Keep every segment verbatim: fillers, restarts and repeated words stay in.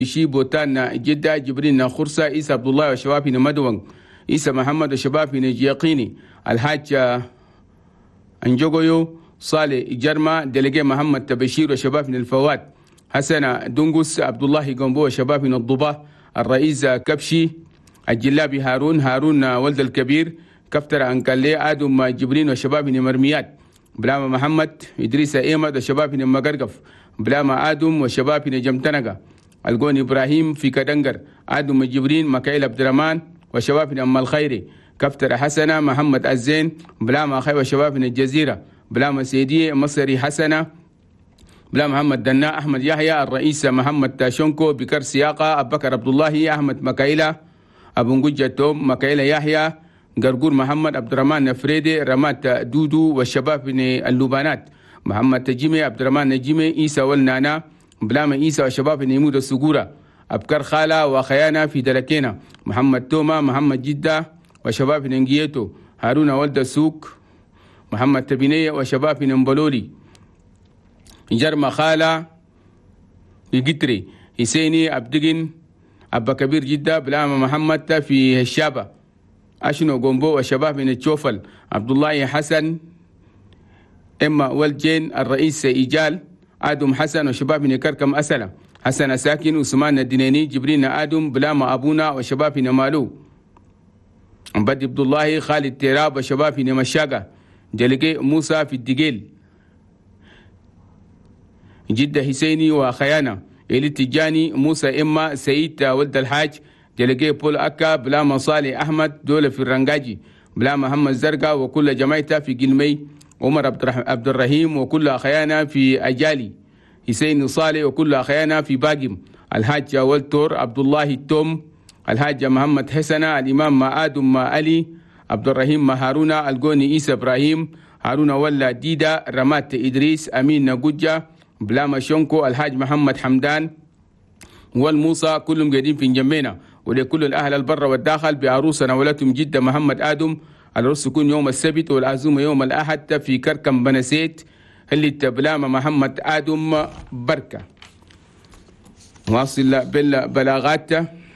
شي بوتان جدة جبرين خرصة عيسى عبد الله وشباب مدون عيسى محمد وشباب يقيني الحاج انجوغيو صالح جرما دلقي محمد تبشير وشباب الفوات حسن دنقس عبد الله قنبو وشباب الضباء الرئيس كبشي الجلابي هارون هارون ولد الكبير كفتر أنكالي آدم جبرين وشباب مرميات بلاما محمد إدريس إيمد وشباب مقرقف بلاما آدم وشباب جمتنقة القون إبراهيم في كدنقر آدم جبرين مكايل عبد الرحمن وشباب أم الخيري كفتر حسنة محمد الزين بلاما خي وشباب الجزيرة بلاما سيدي مصري حسنة بلا محمد دنا أحمد يحيى الرئيس محمد تاشونكو بكر سياقة أبو بكر عبد الله أحمد مكايلة أبو نجوجة توم مكايلة يحيى قرقور محمد عبد الرحمن نفريدي رمات دودو والشباب اللبانات محمد تجيمي عبد الرحمن نجيمي إيسا والنانا بلاما إيسا والشباب نيمود السقورة أبكر خالة وخيانا في دلكينا محمد توما محمد جدة وشباب ننجيتو هارون ولد السوق محمد تبينية وشباب نمبلولي جرما خالة يقتري حسيني عبدقن أبا كبير جدة بلاما محمد في الشابة أشنو قنبو وشباب من الشوفل عبد الله حسن إما والجين الرئيس إيجال آدم حسن وشباب من كركم أسلة حسن ساكن وسمان الدنيني جبرين آدم بلاما أبونا وشباب مالو بدي عبد الله خالد تراب وشباب مشاقة جلقي موسى في الدقيل جدة حسيني وخيانة إلي تجاني موسى إما سيد ولد الحاج جلقي بول أكا بلا مصالح أحمد دولة في الرنجاجي بلا محمد زرقا وكل جماعته في قلمي عمر عبد الرحيم وكل أخيانا في أجالي حسين صالح وكل أخيانا في باقم الحاج والتور عبد الله التوم الحاج محمد حسنة الإمام ما آدم ما علي عبد الرحيم ما هارون القوني إيسى إبراهيم هارون ولا ديدا رمات إدريس أمين نقجة بلا مشونكو الحاج محمد حمدان والموسى كلهم قاعدين في جنبنا ولكل الأهل البر والداخل بعروسنا ولتم جدة محمد آدم الرس يكون يوم السبت والعزومة يوم الأحد في كركم بنسيت اللي تبلام محمد آدم بركة واصل بالبلاغات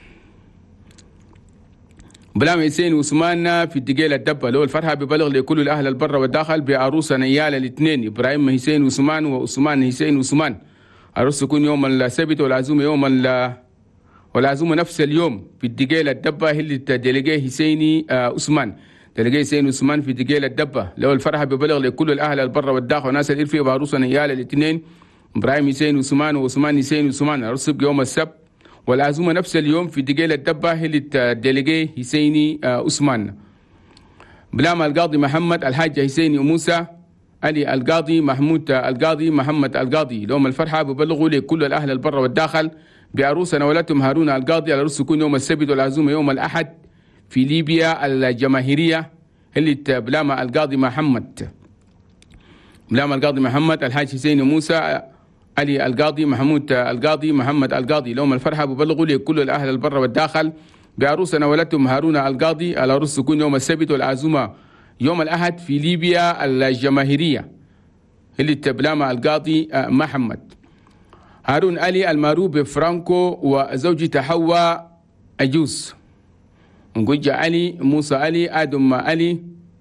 بلام حسين عثمان في الدقيل الدبة لو الفرحة ببلغ لكل الأهل البر والداخل بعروسنا يال الاثنين إبراهيم حسين عثمان وعثمان حسين عثمان الرس يكون يوم السبت والعزومة يوم ال والعزومة نفس اليوم في الدقيل الدبة اللي تدلقيه حسيني عثمان تلقيه حسين عثمان في دقيل الدبة لو الفرحة ببلغ لكل الأهل البر والداخل وناس الإرفي بعروسنا يال الاثنين إبراهيم حسين عثمان وعثمان حسين عثمان الرس يوم السبت والعزومة نفس اليوم في دقيل الدبة اللي تدلقيه حسيني عثمان بلام القاضي محمد الحاج حسيني موسى علي القاضي محمود القاضي محمد القاضي لهم الفرحة ببلغوا لكل الأهل البر والداخل بعروسنا ولتم هارون القاضي على رأس يكون يوم السبت والعزومة يوم الأحد في ليبيا الجماهيرية اللي بلام القاضي محمد بلام القاضي محمد الحاج حسين موسى علي القاضي محمود القاضي محمد القاضي لهم الفرحة ببلغوا لكل الأهل البر والداخل بعروسنا ولتم هارون القاضي على رأس يكون يوم السبت والعزومة يوم الأحد في ليبيا الجماهيرية اللي بلام القاضي محمد هارون علي المعروف بفرانكو وزوجته حواء أجوز نقول علي موسى علي آدم علي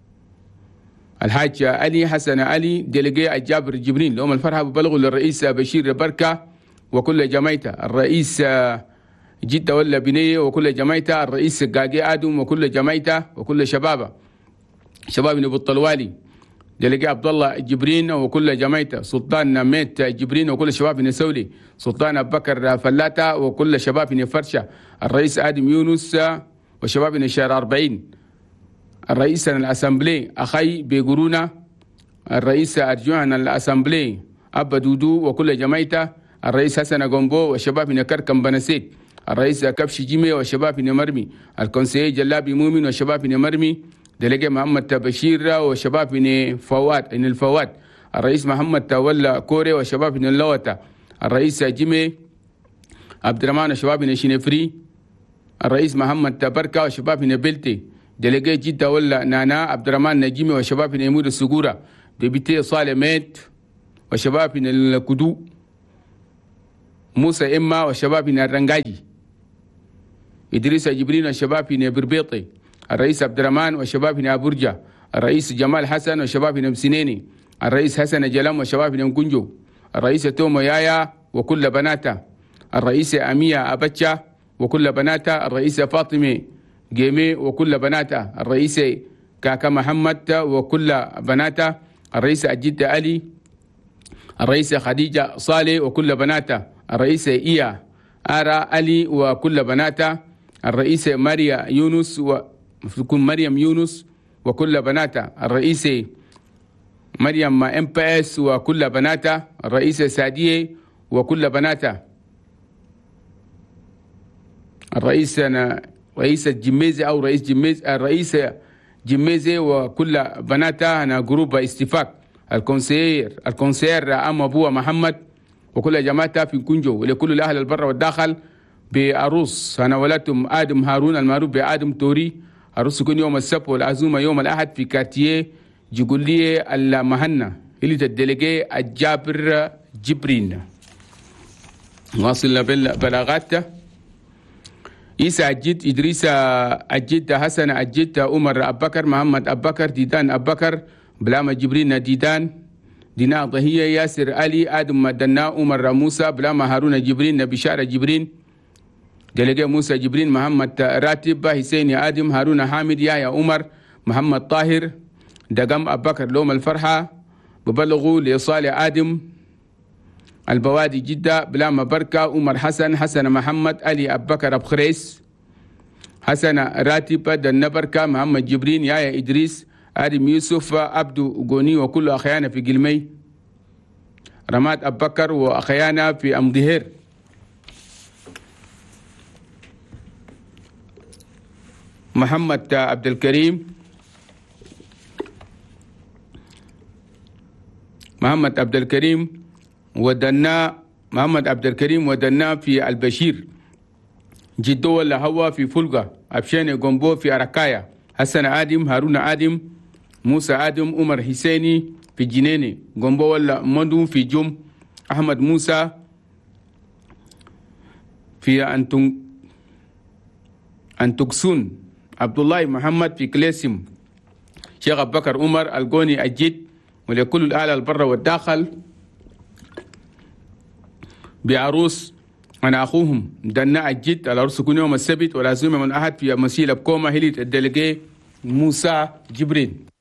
الحاج علي حسن علي دلقي الجابر جبرين لهم الفرحة ببلغوا للرئيس بشير بركة وكل جماعته الرئيس جدة ولا بنية وكل جماعته الرئيس قاقي آدم وكل جماعته وكل شبابه شباب نبو الطلوالي دلقي عبد الله جبرين وكل جماعته سلطان ميت جبرين وكل شباب نسولي سلطان أبو بكر فلاتة وكل شباب نفرشة الرئيس آدم يونس وشباب نشار أربعين الرئيس الأسامبلي أخي بيقرونا الرئيس أرجوان الأسامبلي أبا دودو وكل جماعته الرئيس حسن قنبو وشباب نكركم بنسيك الرئيس كبش جيمي وشباب نمرمي الكونسيي جلابي مؤمن وشباب نمرمي دلقي محمد بشير وشباب بن فوات ان الفوات الرئيس محمد تولى كوري وشباب بن اللوطة الرئيس جيمي عبد الرحمن وشباب بن شنفري الرئيس محمد تبركة وشباب بن بلتي دلقي جدة ولا نانا عبد الرحمن نجيمي وشباب بن يمود السقورة دبيتي صالح ميت وشباب بن الكدو موسى إما والشباب من الرنجاجي، إدريس جبرين والشباب من بربيطي، الرئيس عبد الرحمن والشباب من أبرجة، الرئيس جمال حسن والشباب من مسنيني، الرئيس حسن جلام والشباب من كنجو، الرئيس تومو يايا وكل بناته، الرئيس أمية أبتشا وكل بناته، الرئيس فاطمة جيمي وكل بناته، الرئيس كاكا محمد وكل بناته، الرئيس أجد علي، الرئيس خديجة صالح وكل بناته، الرئيس إيا آرا علي وكل بناته، الرئيس ماريا يونس وتكون مريم يونس وكل بناته، الرئيس مريم ام بي اس وكل بناته، الرئيس سادية وكل بناته، الرئيس أنا رئيس الجميزة أو رئيس جميزة، الرئيس جميزة وكل بناته، أنا جروب استفاق، الكونسير الكونسير أم أبوه محمد وكل جماعته في كنجو، ولكل الأهل البر والداخل بعروس أنا ولدتم آدم هارون المعروف بآدم توري. عروس يكون يوم السبت والعزومة يوم الأحد في كارتيه جيجولية المهنة اللي تدلقي الجابر جبرين. واصل بلاغات إيسا أجد إدريس أجد حسن أجد عمر أبو بكر محمد أبو بكر ديدان أبو بكر بلام جبرين ديدان دينا ضهية ياسر علي آدم مدنا عمر موسى بلام هارون جبرين بشارة جبرين دلقي موسى جبرين محمد راتب حسين آدم هارون حامد يا عمر محمد طاهر دقم أبو بكر لوم الفرحة ببلغوا لصالح آدم البوادي جدة بلام بركة عمر حسن حسن محمد علي أبو بكر أبو خريس حسن راتب دنا بركة محمد جبرين يا إدريس آدم يوسف عبدو غوني وكل أخيانا في قلمي رماد أبو بكر وأخيانا في أم ظهير محمد عبد الكريم محمد عبد الكريم ودنا محمد عبد الكريم ودنا في البشير جدو ولا هوا في فلقة أبشين قنبو في أركايا حسن آدم هارون آدم موسى آدم عمر حسيني في جنيني قنبو ولا مندو في جم أحمد موسى في أنتم أنتكسون عبد الله محمد في كليسم شيخ أبو بكر عمر القوني أجد ولكل الأهل البر والداخل بعروس أنا أخوهم دنا أجد العروس يكون يوم السبت والعزومة من أحد في مسيلة بكوما هليت الدلقي موسى جبرين.